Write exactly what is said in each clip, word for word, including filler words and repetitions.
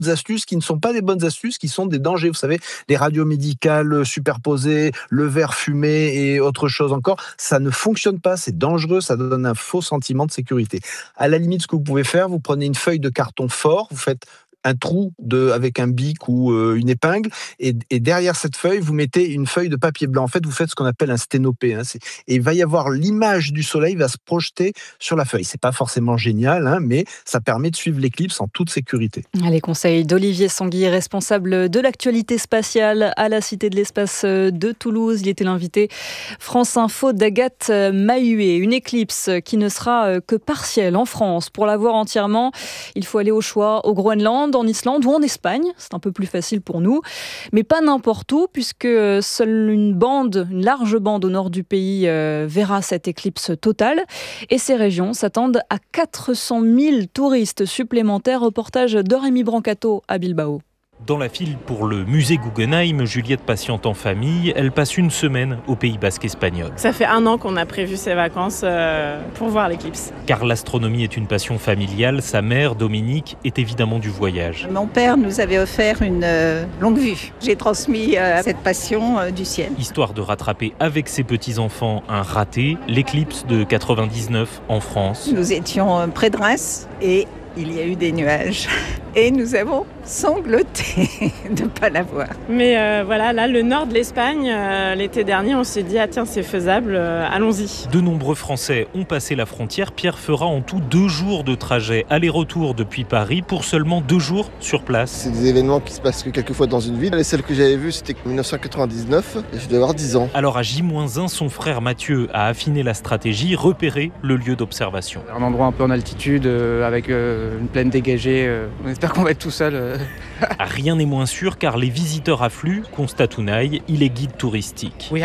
astuces qui ne sont pas des bonnes astuces, qui sont des dangers. Vous savez, les radios médicales superposées, le verre fumé et autre chose encore, ça ne fonctionne pas, c'est dangereux, ça donne un faux sentiment de sécurité. À la limite, ce que vous pouvez faire, vous prenez une feuille de carton fort, vous faites un trou de, avec un bic ou euh, une épingle, et, et derrière cette feuille, vous mettez une feuille de papier blanc. En fait, vous faites ce qu'on appelle un sténopé. Hein, et il va y avoir l'image du soleil va se projeter sur la feuille. C'est pas forcément génial, hein, mais ça permet de suivre l'éclipse en toute sécurité. Les conseils d'Olivier Sanguy, responsable de l'actualité spatiale à la Cité de l'Espace de Toulouse. Il était l'invité France Info d'Agathe Mahuet. Une éclipse qui ne sera que partielle en France. Pour la voir entièrement, il faut aller au choix au Groenland, en Islande ou en Espagne. C'est un peu plus facile pour nous, mais pas n'importe où, puisque seule une bande, une large bande au nord du pays euh, verra cette éclipse totale. Et ces régions s'attendent à quatre cent mille touristes supplémentaires. Reportage de Rémi Brancato à Bilbao. Dans la file pour le musée Guggenheim, Juliette patiente en famille. Elle passe une semaine au Pays Basque espagnol. Ça fait un an qu'on a prévu ces vacances euh, pour voir l'éclipse. Car l'astronomie est une passion familiale. Sa mère, Dominique, est évidemment du voyage. Mon père nous avait offert une euh, longue vue. J'ai transmis euh, cette passion euh, du ciel. Histoire de rattraper avec ses petits-enfants un raté, l'éclipse de quatre-vingt-dix-neuf en France. Nous étions euh, près de Reims et il y a eu des nuages. Et nous avons sangloté de ne pas la voir. Mais euh, voilà, là, le nord de l'Espagne, euh, l'été dernier, on s'est dit, ah tiens, c'est faisable, euh, allons-y. De nombreux Français ont passé la frontière. Pierre fera en tout deux jours de trajet aller-retour depuis Paris pour seulement deux jours sur place. C'est des événements qui se passent que quelques fois dans une ville. Et celle que j'avais vue, c'était en dix-neuf cent quatre-vingt-dix-neuf, et je devais avoir dix ans. Alors à J moins un, son frère Mathieu a affiné la stratégie, repéré le lieu d'observation. Un endroit un peu en altitude, euh, avec euh, une plaine dégagée. Euh, on espère qu'on va être tout seul. Euh. Rien n'est moins sûr car les visiteurs affluent, constate Unai, il est guide touristique. On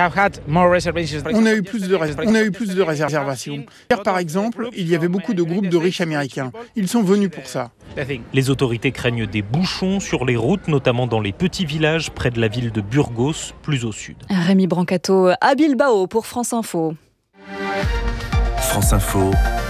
a eu plus de, rés- on a eu plus de réservations. Hier, par exemple, il y avait beaucoup de groupes de riches américains. Ils sont venus pour ça. Les autorités craignent des bouchons sur les routes, notamment dans les petits villages près de la ville de Burgos, plus au sud. Rémi Brancato à Bilbao pour France Info. France Info.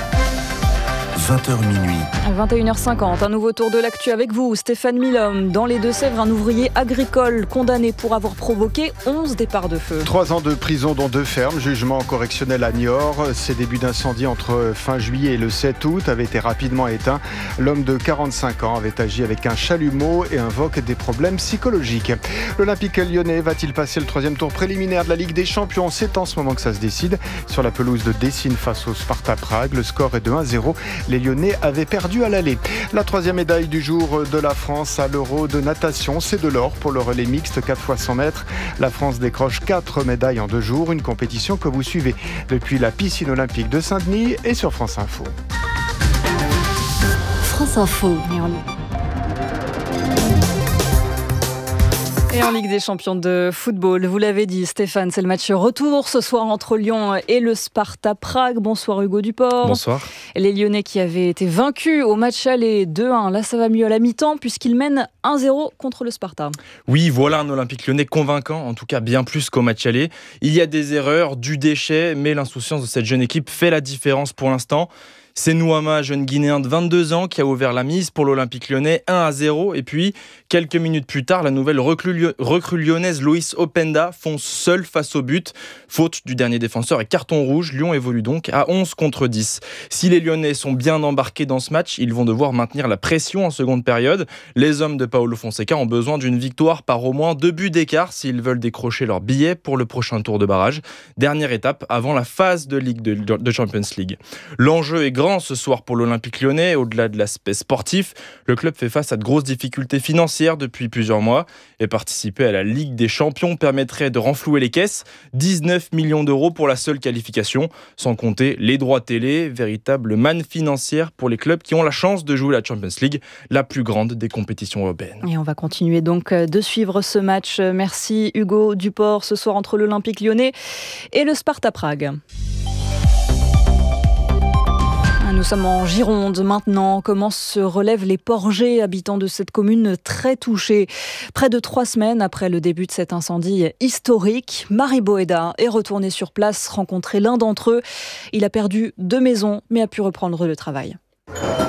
vingt heures minuit. vingt et une heures cinquante, un nouveau tour de l'actu avec vous, Stéphane Milhomme. Dans les Deux-Sèvres, un ouvrier agricole condamné pour avoir provoqué onze départs de feu. Trois ans de prison dont deux fermes, jugement correctionnel à Niort. Ces débuts d'incendie entre fin juillet et le sept août avaient été rapidement éteints. L'homme de quarante-cinq ans avait agi avec un chalumeau et invoque des problèmes psychologiques. L'Olympique lyonnais va-t-il passer le troisième tour préliminaire de la Ligue des Champions ? C'est en ce moment que ça se décide. Sur la pelouse de Dessine face au Sparta Prague, le score est de un zéro. Les Lyonnais avaient perdu à l'aller. La troisième médaille du jour de la France à l'Euro de natation, c'est de l'or pour le relais mixte quatre fois cent mètres. La France décroche quatre médailles en deux jours, une compétition que vous suivez depuis la piscine olympique de Saint-Denis et sur France Info. France Info. Et en Ligue des champions de football, vous l'avez dit Stéphane, c'est le match retour ce soir entre Lyon et le Sparta Prague. Bonsoir Hugo Duport. Bonsoir. Les Lyonnais qui avaient été vaincus au match aller deux un, là ça va mieux à la mi-temps puisqu'ils mènent un zéro contre le Sparta. Oui, voilà un Olympique Lyonnais convaincant, en tout cas bien plus qu'au match aller. Il y a des erreurs, du déchet, mais l'insouciance de cette jeune équipe fait la différence pour l'instant. C'est Nouama, jeune Guinéen de vingt-deux ans, qui a ouvert la mise pour l'Olympique lyonnais un à zéro. Et puis, quelques minutes plus tard, la nouvelle recrue, recrue lyonnaise Loïs Openda fonce seule face au but. Faute du dernier défenseur et carton rouge, Lyon évolue donc à onze contre dix. Si les Lyonnais sont bien embarqués dans ce match, ils vont devoir maintenir la pression en seconde période. Les hommes de Paulo Fonseca ont besoin d'une victoire par au moins deux buts d'écart s'ils veulent décrocher leur billet pour le prochain tour de barrage. Dernière étape avant la phase de Ligue de, de Champions League. L'enjeu est grand ce soir pour l'Olympique lyonnais. Au-delà de l'aspect sportif, le club fait face à de grosses difficultés financières depuis plusieurs mois et participer à la Ligue des Champions permettrait de renflouer les caisses. dix-neuf millions d'euros pour la seule qualification, sans compter les droits télé, véritable manne financière pour les clubs qui ont la chance de jouer la Champions League, la plus grande des compétitions européennes. Et on va continuer donc de suivre ce match. Merci Hugo Duport, ce soir entre l'Olympique lyonnais et le Sparta Prague. Nous sommes en Gironde maintenant. Comment se relèvent les Porgers, habitants de cette commune très touchée. Près de trois semaines après le début de cet incendie historique, Marie Boéda est retournée sur place rencontrer l'un d'entre eux. Il a perdu deux maisons mais a pu reprendre le travail.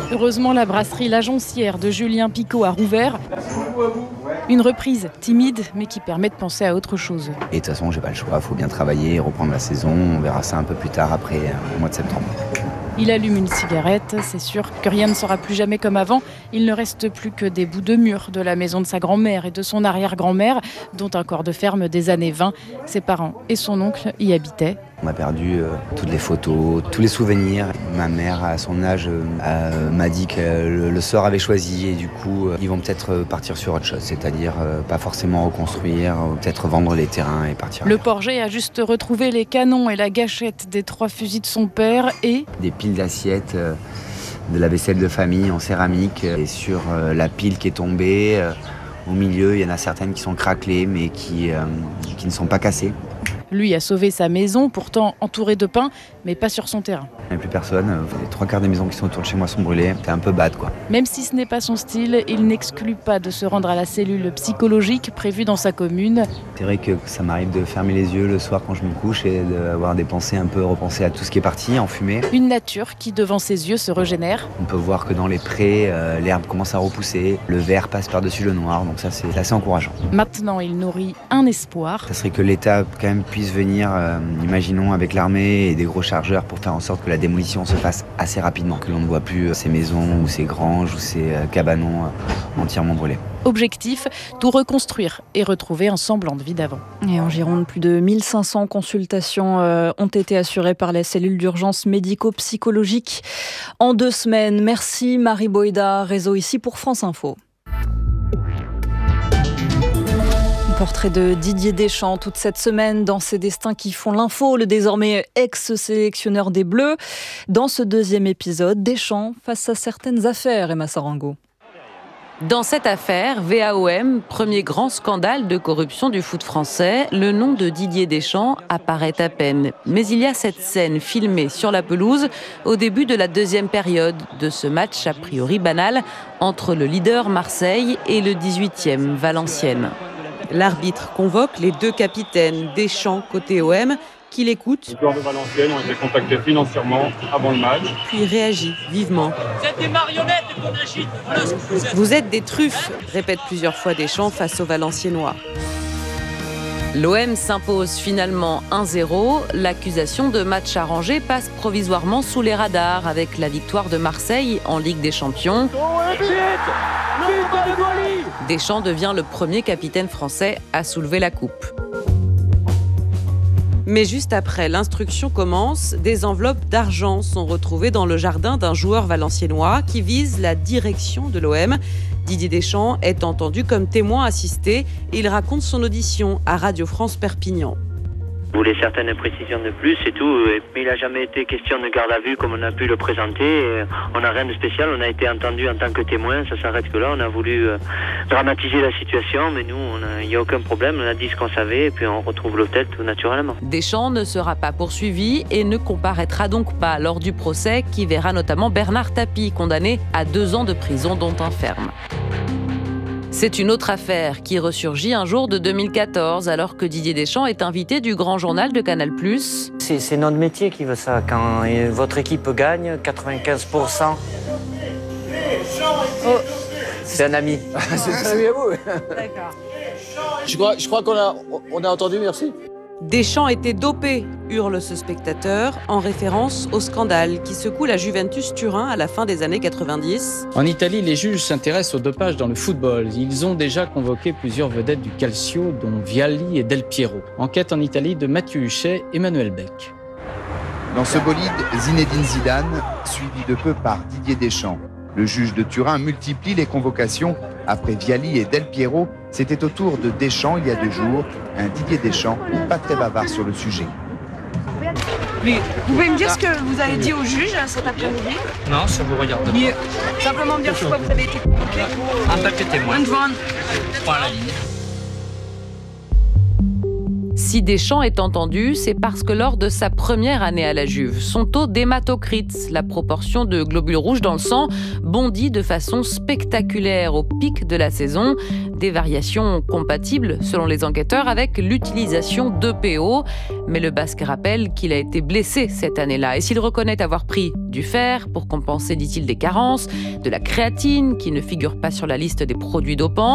Heureusement, la brasserie La Joncière de Julien Picot a rouvert. Une reprise timide, mais qui permet de penser à autre chose. Et de toute façon, j'ai pas le choix, il faut bien travailler et reprendre la saison. On verra ça un peu plus tard, après, au mois de septembre. Il allume une cigarette, c'est sûr que rien ne sera plus jamais comme avant. Il ne reste plus que des bouts de mur de la maison de sa grand-mère et de son arrière-grand-mère, dont un corps de ferme des années vingt. Ses parents et son oncle y habitaient. On a perdu euh, toutes les photos, tous les souvenirs. Ma mère, à son âge, euh, m'a dit que le, le sort avait choisi et du coup, euh, ils vont peut-être partir sur autre chose, c'est-à-dire euh, pas forcément reconstruire, euh, peut-être vendre les terrains et partir. Le Porger a juste retrouvé les canons et la gâchette des trois fusils de son père et... des piles d'assiettes, euh, de la vaisselle de famille en céramique. Et sur euh, la pile qui est tombée, euh, au milieu, il y en a certaines qui sont craquelées mais qui, euh, qui ne sont pas cassées. Lui a sauvé sa maison, pourtant entourée de pins, mais pas sur son terrain. Il n'y a plus personne. Les trois quarts des maisons qui sont autour de chez moi sont brûlées. C'est un peu bad, quoi. Même si ce n'est pas son style, il n'exclut pas de se rendre à la cellule psychologique prévue dans sa commune. C'est vrai que ça m'arrive de fermer les yeux le soir quand je me couche et d'avoir des pensées un peu repensées à tout ce qui est parti, en fumée. Une nature qui, devant ses yeux, se régénère. On peut voir que dans les prés, euh, l'herbe commence à repousser, le vert passe par-dessus le noir, donc ça c'est assez encourageant. Maintenant, il nourrit un espoir. Ça serait que l'État, quand même, puisse venir, euh, imaginons, avec l'armée et des gros chargeurs pour faire en sorte que la démolition se fasse assez rapidement, que l'on ne voit plus euh, ces maisons ou ces granges ou ces euh, cabanons euh, entièrement brûlés. Objectif, tout reconstruire et retrouver un semblant de vie d'avant. Et en Gironde, plus de mille cinq cents consultations euh, ont été assurées par la cellule d'urgence médico-psychologique en deux semaines. Merci Marie Boïda, réseau ici pour France Info. Portrait de Didier Deschamps toute cette semaine dans ses destins qui font l'info, le désormais ex-sélectionneur des Bleus. Dans ce deuxième épisode, Deschamps face à certaines affaires, Emma Sarango. Dans cette affaire, V A O M, premier grand scandale de corruption du foot français, le nom de Didier Deschamps apparaît à peine. Mais il y a cette scène filmée sur la pelouse au début de la deuxième période de ce match a priori banal entre le leader Marseille et le dix-huitième Valenciennes. L'arbitre convoque les deux capitaines, Deschamps côté O M, qui l'écoutent. Les joueurs de Valenciennes ont été contactés financièrement avant le match. Puis réagit vivement. Vous êtes des marionnettes qu'on agite. Voilà ce que vous êtes. Vous êtes des truffes, répète plusieurs fois Deschamps face aux Valenciennois. L'O M s'impose finalement un zéro. L'accusation de match arrangé passe provisoirement sous les radars avec la victoire de Marseille en Ligue des Champions. Deschamps devient le premier capitaine français à soulever la coupe. Mais juste après, l'instruction commence. Des enveloppes d'argent sont retrouvées dans le jardin d'un joueur valenciennois qui vise la direction de l'O M. Didier Deschamps est entendu comme témoin assisté. Il raconte son audition à Radio France Perpignan. Vous voulez certaines précisions de plus, c'est tout. Mais il n'a jamais été question de garde à vue comme on a pu le présenter. On n'a rien de spécial, on a été entendu en tant que témoin, ça s'arrête que là. On a voulu dramatiser la situation, mais nous, il n'y a aucun problème. On a dit ce qu'on savait et puis on retrouve l'hôtel tout naturellement. Deschamps ne sera pas poursuivi et ne comparaîtra donc pas lors du procès qui verra notamment Bernard Tapie condamné à deux ans de prison dont un ferme. C'est une autre affaire qui ressurgit un jour de deux mille quatorze alors que Didier Deschamps est invité du grand journal de Canal plus. C'est, c'est notre métier qui veut ça. Quand votre équipe gagne, quatre-vingt-quinze pour cent. Oh. C'est un ami. C'est un ami à vous. D'accord. Je crois, je crois qu'on a, on a entendu, merci. Deschamps était dopé, hurle ce spectateur, en référence au scandale qui secoue la Juventus Turin à la fin des années quatre-vingt-dix. En Italie, les juges s'intéressent au dopage dans le football. Ils ont déjà convoqué plusieurs vedettes du Calcio, dont Vialli et Del Piero. Enquête en Italie de Mathieu Huchet et Emmanuel Beck. Dans ce bolide, Zinedine Zidane, suivi de peu par Didier Deschamps. Le juge de Turin multiplie les convocations. Après Vialli et Del Piero, c'était au tour de Deschamps il y a deux jours. Un Didier Deschamps pas très bavard sur le sujet. Vous pouvez me dire ce que vous avez dit au juge cet après-midi? Non, ça vous regarde pas. Mais, simplement me dire pourquoi vous avez été convoqué. Un papier témoin. Point à la ligne. Si Deschamps est entendu, c'est parce que lors de sa première année à la Juve, son taux d'hématocrite, la proportion de globules rouges dans le sang, bondit de façon spectaculaire au pic de la saison. des variations compatibles, selon les enquêteurs, avec l'utilisation d'E P O. Mais le Basque rappelle qu'il a été blessé cette année-là. Et s'il reconnaît avoir pris du fer pour compenser, dit-il, des carences, de la créatine qui ne figure pas sur la liste des produits dopants,